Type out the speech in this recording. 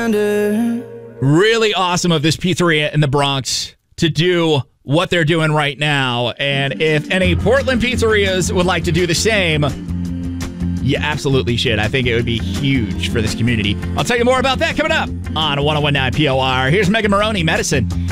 wonder. Really awesome of this pizzeria in the Bronx to do what they're doing right now. And if any Portland pizzerias would like to do the same, you absolutely should. I think it would be huge for this community. I'll tell you more about that coming up on 1019 POR. Here's Megan Maroney, Medicine.